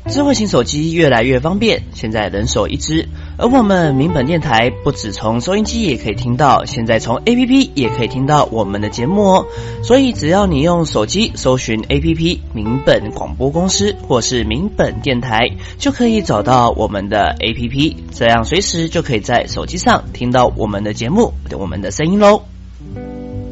智慧型手机越来越方便，现在人手一支。而我们民本电台不只从收音机也可以听到，现在从 APP 也可以听到我们的节目哦。所以只要你用手机搜寻 APP 民本广播公司或是民本电台，就可以找到我们的 APP， 这样随时就可以在手机上听到我们的节目，我们的声音咯。